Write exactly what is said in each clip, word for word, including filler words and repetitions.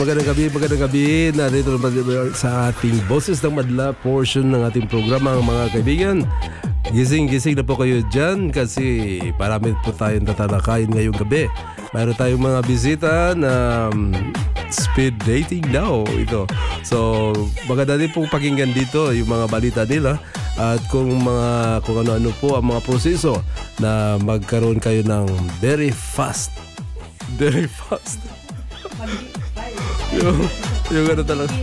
Magandang gabi, magandang gabi. Narito naman sa ating Boses ng Madla portion ng ating programa, mga kaibigan. Gising-gising na po kayo dyan kasi marami po tayong tatalakayin ngayong gabi. Mayroon tayong mga bisita na um, speed dating daw ito. So, maganda din pong pakinggan dito yung mga balita nila at kung mga kung ano-ano po ang mga proseso na magkaroon kayo ng very fast. Very fast. yung, yung ano talaga.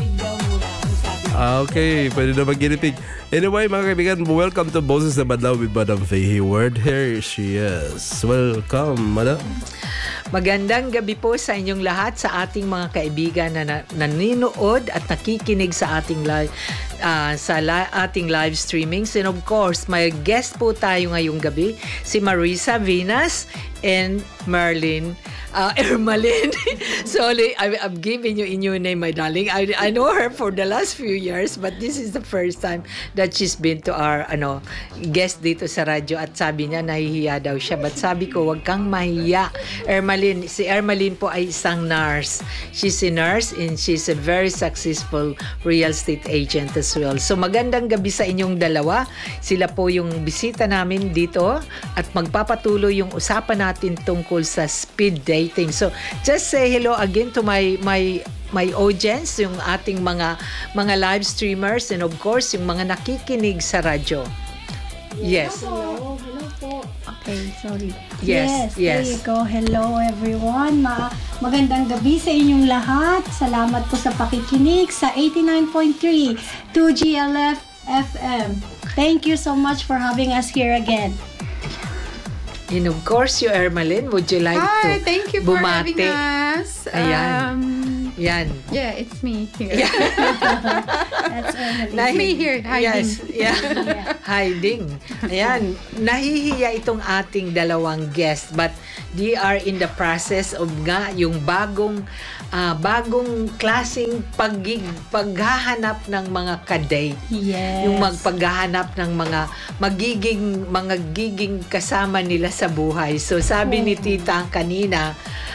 Ah, okay. Pwede na mag-ginipig. Anyway, mga kaibigan, welcome to Boses ng Madla with Madam Faye Hayward. Here she is. Welcome, Madam. Magandang gabi po sa inyong lahat, sa ating mga kaibigan na, na naninood at nakikinig sa ating live uh, sa li- ating live streamings. And of course, may guest po tayo ngayong gabi, si Marisa Venus and Merlin uh, Ermalin. Sorry, I, I'm giving you a new name, my darling. I, I know her for the last few years, but this is the first time that she's been to our ano guest dito sa radyo. At sabi niya, nahihiya daw siya. But sabi ko, wag kang mahiya. Ermalin, si Ermalin po ay isang nurse. She's a nurse and she's a very successful real estate agent as well. So magandang gabi sa inyong dalawa. Sila po yung bisita namin dito at magpapatuloy yung usapan natin tungkol sa speed dating. So just say hello again to my my my audience, yung ating mga mga live streamers and of course yung mga nakikinig sa radyo. Yes. Hello, hello po. Okay, sorry. Yes, yes. There you go. Hello everyone. Ma magandang gabi sa inyong lahat. Salamat po sa pakikinig sa eighty-nine point three two G L F F M. Thank you so much for having us here again. And of course, you, Ermalin, would you like Hi, to thank you for bumate? having us. Ayan. Um, Yan. yeah, it's me here. Yeah. That's Emily. It's me here, hiding. Yes, yeah. Hiding. Ayan. Nahihiya itong ating dalawang guest, but they are in the process of nga yung bagong uh, bagong klaseng pagig, paghahanap ng mga kadate. Yes. Yung magpaghahanap ng mga magiging mga giging kasama nila sa buhay. So sabi ni Tita kanina,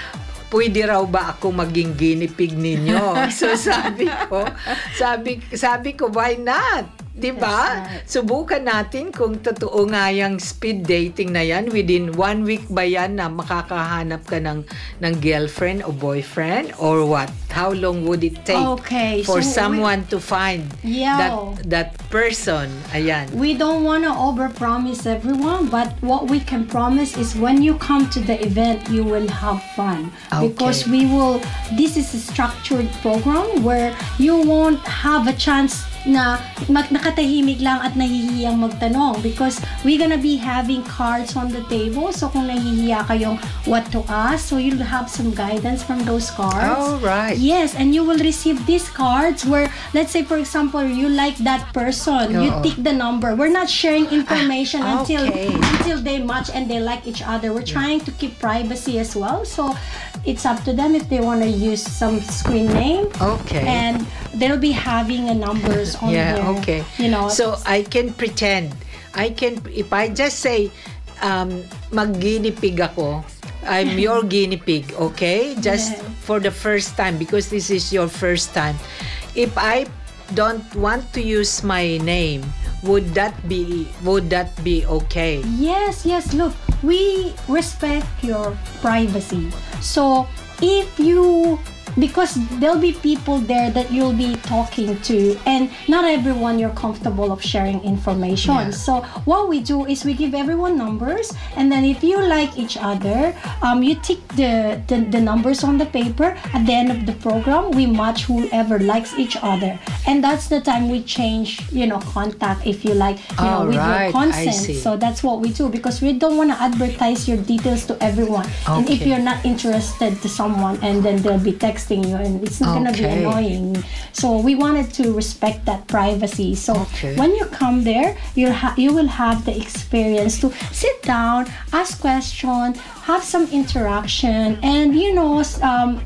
pwede raw ba ako maging guinea-pig ninyo? So sabi ko, sabi sabi ko, why not? 'Di ba? Right. Subukan natin kung totoo nga yung speed dating na yan. Within one week ba yan na makakahanap ka ng, ng girlfriend o boyfriend? Or what? How long would it take Okay, for so someone to find Yeah. that that person? Ayan. We don't want to overpromise everyone, but what we can promise is when you come to the event, you will have fun. Okay. Because we will, this is a structured program where you won't have a chance na mag nakatahimik lang at nahihiyang magtanong because we're gonna be having cards on the table. So kung nahihiya kayong what to ask, so you'll have some guidance from those cards. All right. Yes, and you will receive these cards where, let's say for example, you like that person, you Oo. tick the number. We're not sharing information Ah, until okay. until they match and they like each other. We're trying to keep privacy as well. So it's up to them if they want to use some screen name. Okay. And they'll be having a numbers on Yeah, there. okay. You know. So I can pretend. I can, if I just say, um, mag-guinea pig ako, I'm your guinea pig, okay? Just Yeah. for the first time because this is your first time. If I don't want to use my name, would that be would that be okay? Yes, yes. Look, we respect your privacy. So if you, because there'll be people there that you'll be talking to and not everyone you're comfortable of sharing information. Yeah. So what we do is we give everyone numbers and then if you like each other, um, you tick the, the, the numbers on the paper. At the end of the program, we match whoever likes each other. And that's the time we change, you know, contact if you like, you know, with Alright, your consent. I see. So that's what we do because we don't want to advertise your details to everyone. And if Okay. you're not interested to someone and then they'll be texting you and it's not gonna be Okay. annoying. So we wanted to respect that privacy. So Okay. when you come there, you'll ha- you will have the experience to sit down, ask questions, have some interaction, and you know, s- um,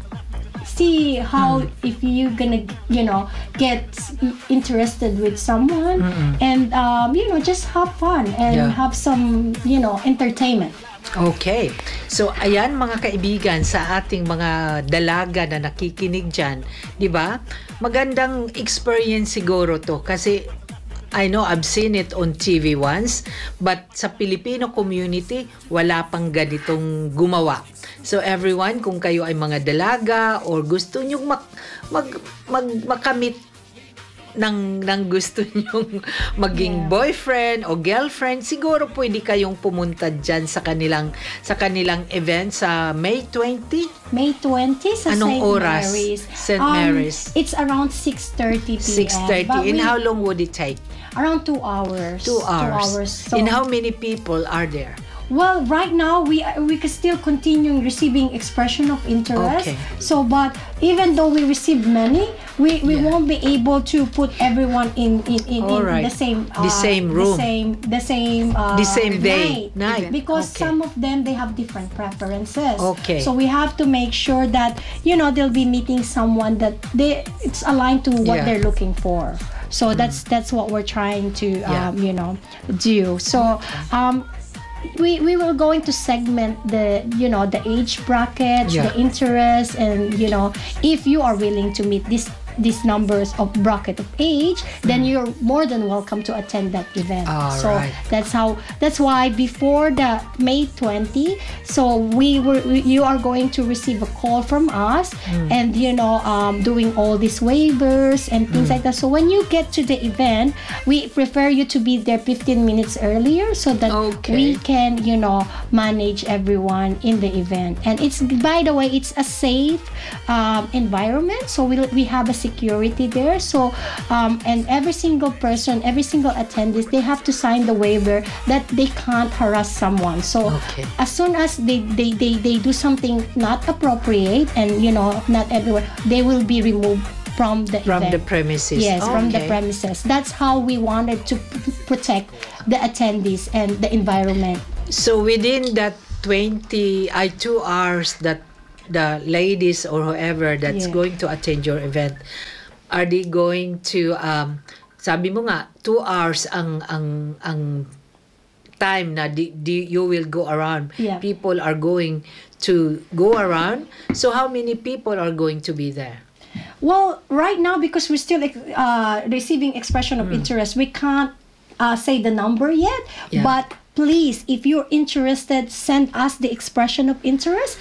see how if you're gonna, you know, get interested with someone, and um, you know, just have fun and Yeah. have some, you know, entertainment. Okay. So, ayan mga kaibigan, sa ating mga dalaga na nakikinig dyan, di ba? Magandang experience siguro to kasi I know I've seen it on T V once, but sa Filipino community, wala pang ganitong gumawa. So everyone, kung kayo ay mga dalaga or gusto nyong mag, mag, mag, makamit ng, ng gusto nyong maging Yeah. boyfriend o girlfriend, siguro pwede kayong pumunta dyan sa kanilang sa kanilang event sa May twentieth. May twentieth sa Anong Saint oras? Mary's. Saint Um, Mary's. It's around six thirty p.m. six thirty. But And we- how long would it take? Around two hours. Two hours. Two hours. So, And how many people are there? well, right now we we can still continue receiving expression of interest. Okay. So, but even though we receive many, we, we Yeah. won't be able to put everyone in in, in, in Alright. the same The same room. the same the same uh, The same day. night. Night. Because Okay. some of them they have different preferences. Okay. So we have to make sure that you know they'll be meeting someone that they it's aligned to what Yeah. they're looking for. So that's that's what we're trying to Yeah. um, you know do. So um, we we were going to segment the you know the age brackets, Yeah. the interest, and you know if you are willing to meet this these numbers of bracket of age, then you're more than welcome to attend that event. All so right. that's how that's why before the May twentieth, so we were we, you are going to receive a call from us and you know um, doing all these waivers and things like that. So when you get to the event, we prefer you to be there fifteen minutes earlier so that Okay. we can you know manage everyone in the event. And it's by the way it's a safe um, environment, so we we have a security there. So um, and every single person, every single attendee, they have to sign the waiver that they can't harass someone. So Okay. as soon as they, they, they, they do something not appropriate and you know not everywhere, they will be removed from the From event. the premises. Yes, from the Okay. premises. That's how we wanted to p- protect the attendees and the environment. So within that twenty, I two hours that the ladies or whoever that's Yeah. going to attend your event, are they going to um sabi mo nga two hours ang ang ang time na di, di, you will go around. Yeah. People are going to go around. So how many people are going to be there? Well, right now because we're still uh, receiving expression of interest, we can't uh, say the number yet. Yeah. But please, if you're interested, send us the expression of interest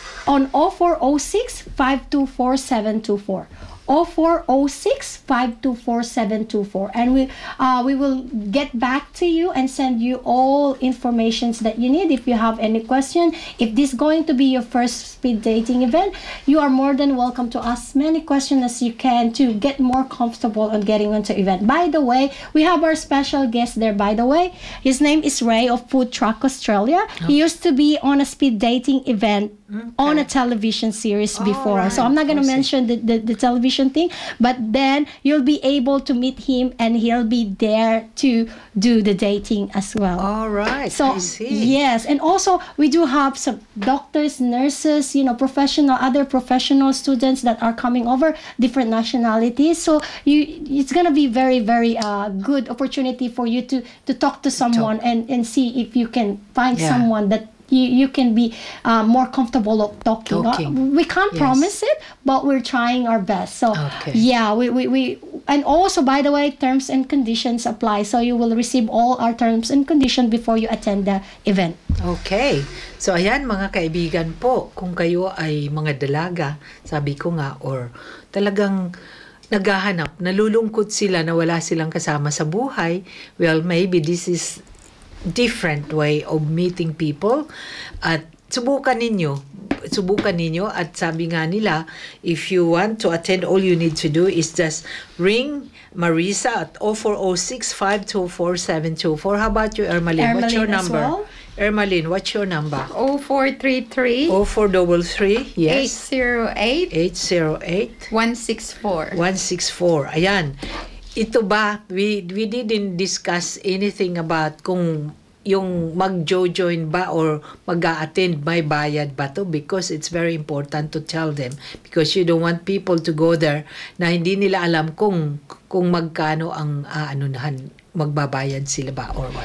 on oh four oh six, five two four, seven two four. oh four oh six, five two four, seven two four, and we uh, we will get back to you and send you all informations that you need. If you have any question, if this is going to be your first speed dating event, you are more than welcome to ask many questions as you can to get more comfortable on getting onto event. By the way, we have our special guest there. By the way, his name is Ray of Food Truck Australia. He used to be on a speed dating event on a television series before. So I'm not going to I see. mention the, the, the television thing, but then you'll be able to meet him and he'll be there to do the dating as well. All right. So I see. yes, and also we do have some doctors, nurses, you know, professional, other professional students that are coming over, different nationalities. So you, it's gonna be very, very uh, good opportunity for you to to talk to someone and and see if you can find Yeah. someone that. You, you can be uh, more comfortable of talking. Uh, Talking. we can't Yes. promise it, but we're trying our best. So Okay. yeah, we, we, we and also by the way, terms and conditions apply. So you will receive all our terms and conditions before you attend the event. Okay. So, ayan mga kaibigan po, kung kayo ay mga dalaga, sabi ko nga, or talagang naghahanap, nalulungkot sila na wala silang kasama sa buhay, well, maybe this is different way of meeting people. At subukan ninyo, subukan ninyo at sabi nga nila, if you want to attend, all you need to do is just ring Marisa at oh four oh six, five two four, seven two four. How about you, Ermalyn? What's your Ermalyn as number? well? Ermalyn, what's your number? oh four three three, oh four three three, eight yes, zero eight, eight zero eight, one six four. one six four. Ayan. Ito ba, we, we didn't discuss anything about kung yung mag-join ba or mag-a-attend, may bayad ba to? Because it's very important to tell them. Because you don't want people to go there na hindi nila alam kung kung magkano ang uh, anunahan, magbabayad sila ba or what.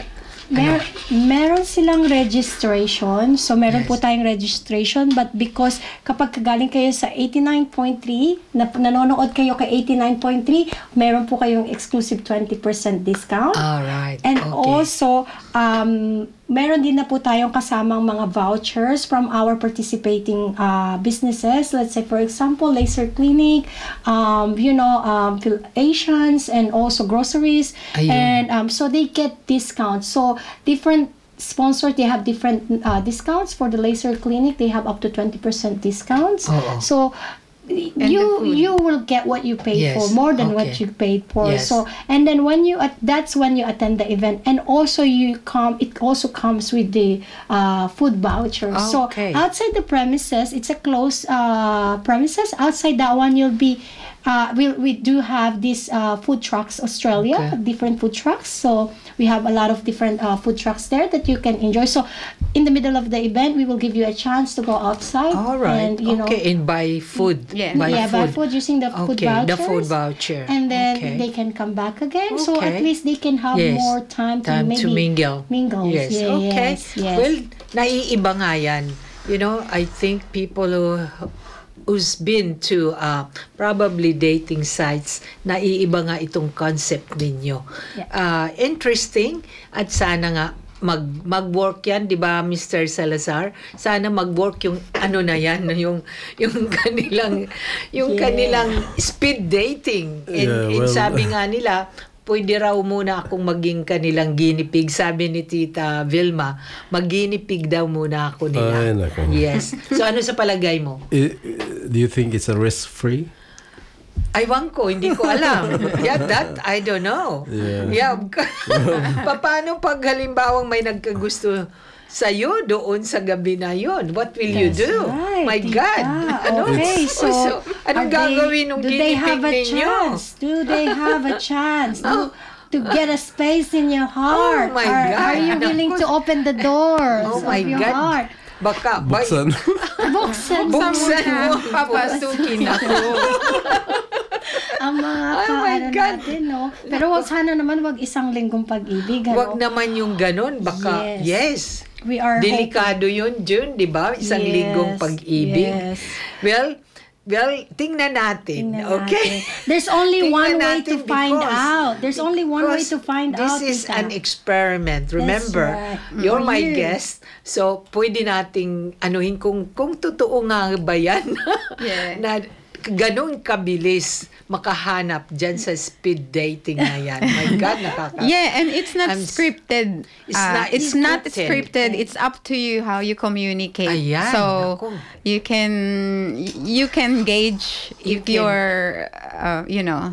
Mer- meron silang registration. So, meron Yes. po tayong registration. But because kapag galing kayo sa eighty-nine point three, na, nanonood kayo kay eighty-nine point three, meron po kayong exclusive twenty percent discount. Alright. And okay. also, um, meron din na po tayong kasamang mga vouchers from our participating uh, businesses. Let's say, for example, laser clinic, um, you know, um, Asians, and also groceries. Ayun. And um, so they get discounts. So different sponsors, they have different uh, discounts. For the laser clinic, they have up to twenty percent discounts. Oo. So the you food. you will get what you paid Yes, for, more than what okay. you paid for. Yes. So and then when you at that's when you attend the event, and also you come it also comes with the uh, food voucher. So Okay. outside the premises, it's a closed uh, premises. Outside that one, you'll be uh, we we do have these uh, food trucks Australia, Okay. different food trucks. So we have a lot of different uh, food trucks there that you can enjoy. So in the middle of the event, we will give you a chance to go outside All right. and you know. okay, and buy food. Yeah. Buy yeah, food. buy food using the food Okay, vouchers. the food voucher. And then Okay. they can come back again. So Okay. at least they can have Yes. more time to Time maybe to mingle. mingle. Yes. Yeah, okay. yes, yes. Well, naiiba nga yan. You know, I think people who who's been to uh, probably dating sites, naiiba nga itong concept ninyo. Yeah. Uh, interesting at sana nga mag mag-work yan, 'di ba, Mister Salazar? Sana mag-work yung ano na yan, yung yung kanilang yung Yeah. kanilang speed dating. And, Yeah, and well, sabi nga nila, pwede raw muna akong maging kanilang guinea pig. Sabi ni Tita Vilma, mag-guinea pig daw muna ako nila. Ay, nako. Yes. So ano sa palagay mo? I- do you think it's a risk-free? Aywan ko, hindi ko alam. Yeah, that, I don't know. Yeah. Yeah. Paano pag halimbawang may nagkagusto sa'yo doon sa gabi na yon? What will you That's do? right, My tita. God. Ano? Okay, so, so anong are they- gagawin ng do they guinea pig have a ninyo? chance? Do they have a chance to, Oh. to get a space in your heart? Oh my are, God. Are you willing to open the doors Oh my of your God. heart? Baka, bay- Buksan. Buksan, Buksan mo. Papasukin ako. ang mga Oh my kaano God. natin, no? Pero wag sana naman wag isang linggong pag-ibig, ano? Wag naman yung ganon. Baka, Yes. yes. We are Delikado yun, June, di ba? Isang Yes, linggong pag-ibig. yes. Well, well, tingnan natin. Tingnan okay? natin. There's only Tingnan one way natin to find because- out. There's only one way because to find this out. is tita. an experiment. Remember, right. you're For my you. guest. So, pwede nating anuhin kung, kung totoo nga ba yan. Yeah. na ganun kabilis makahanap dyan sa speed dating na yan. My God, nakaka... Yeah, and it's not I'm s- scripted. It's Uh, not it's not scripted. scripted. It's up to you how you communicate. Ayan, so naku. you can you can gauge You if can- you're uh, you know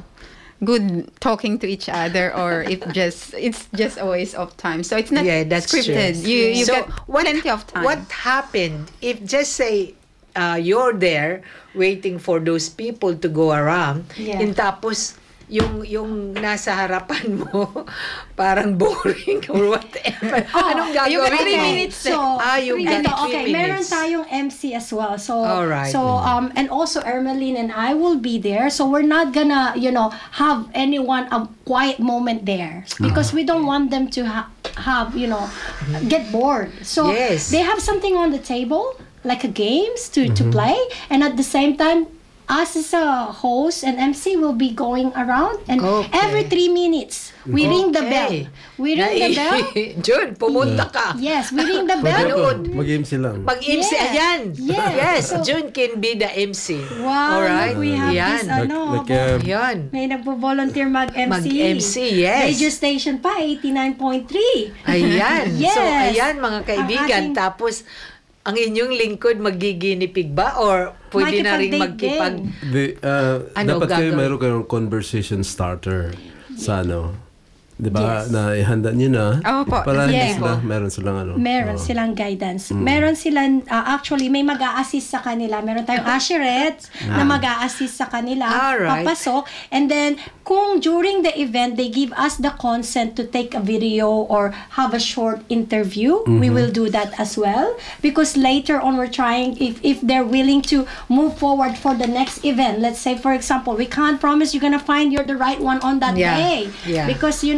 good talking to each other or if just it's just a waste of time. So it's not Yeah, that's scripted. true. You you So, get what- plenty of time. What happened if just say uh, you're there waiting for those people to go around Yeah. and tapos yung yung nasa harapan mo parang boring or whatever. Oh, Anong you got gagawin three mo? minutes So, Ah, you got ito, three okay, meron minutes. tayong M C as well. So, Alright. so um, and also Ermeline and I will be there. So we're not gonna, you know, have anyone a quiet moment there because we don't want them to ha- have, you know, get bored. So Yes. they have something on the table like a games to to play, and at the same time, us as a host and M C will be going around, and Okay. every three minutes we ring the bell. Okay. We ring the Nai- bell. Jun, pumunta ka. Yes, we ring the bell. Manood. Mag-game silang. Mag-M C, Yeah. ayan. Yeah. Yes, So- June can be the M C. Wow, Alright? look, we have Yan. this, ano, Like, like, uh, Yan. may nagpo-volunteer mag-M C. Mag-M C, yes. Radio station pa, eighty-nine point three. Ayan. Yes. So, ayan mga kaibigan. Ang ating- Tapos, ang inyong lingkod magiginipig ba? Or pwede na rin Makikipag-date magkipag... The, uh, Ano dapat kayo gagawin? meron kayong conversation starter sa ano. Di ba? Yes. Na ihanda nyo na. Opo. Para hindi Yeah. sila, meron silang ano. Meron Oo. silang guidance. Meron silang, uh, actually, may mag-a-assist sa kanila. Meron tayong usherette na mag-a-assist sa kanila. Alright. Papasok. And then, kung during the event, they give us the consent to take a video or have a short interview, we will do that as well. Because later on, we're trying, if, if they're willing to move forward for the next event, let's say, for example, we can't promise you're gonna find you're the right one on that Yeah. day. Yeah. Because, you know,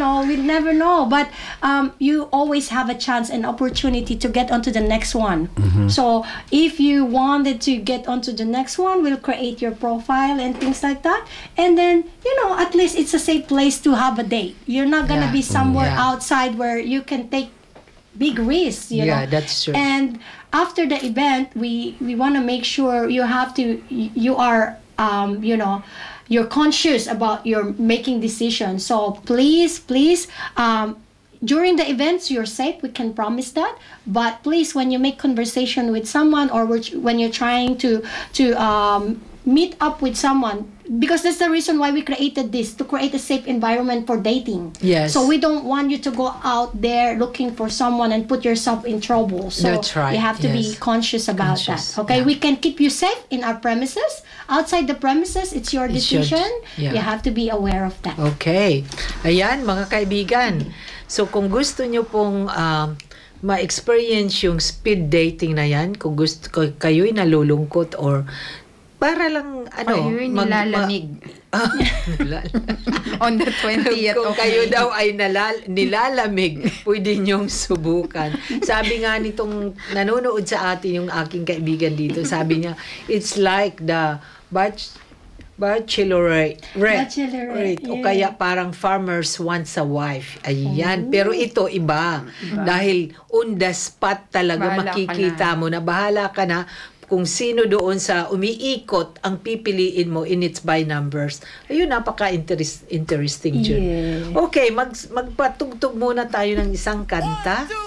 know, we never know. But um, you always have a chance and opportunity to get onto the next one. Mm-hmm. So if you wanted to get onto the next one, we'll create your profile and things like that. And then, you know, at least it's a safe place to have a date. You're not gonna Yeah. be somewhere Yeah. outside where you can take big risks, you Yeah, know. that's true. And after the event, we we want to make sure you have to you are um you know you're conscious about your making decisions. So please, please, um during the events you're safe, we can promise that. But please, when you make conversation with someone, or which- when you're trying to to um meet up with someone, because that's the reason why we created this, to create a safe environment for dating. Yes. So we don't want you to go out there looking for someone and put yourself in trouble. So That's right, you have to be yes. conscious about Conscious, that. Okay, yeah. we can keep you safe in our premises. Outside the premises, it's your It's your- decision. yeah. You have to be aware of that. Okay. Ayan, mga kaibigan. So, kung gusto nyo pong um, ma-experience yung speed dating na yan, kung gusto ko, kayo'y nalulungkot or para lang, ano, Kayo'y mag- nilalamig. Ah, nilal- On the twentieth Kung of kayo May. daw ay nalal, nilalamig, pwede niyong subukan. Sabi nga nitong nanonood sa atin yung aking kaibigan dito, sabi niya, it's like the bach, bachelorette. Bachelorette, O yeah. kaya parang farmers wants a wife. Ayan. Pero ito, iba. Dahil on the spot talaga Bahala ka makikita mo na bahala ka na kung sino doon sa umiikot ang pipiliin mo in its by numbers. Ayun, napaka-interesting, Jun. Yeah. Okay, mag, magpatugtog muna tayo ng isang kanta.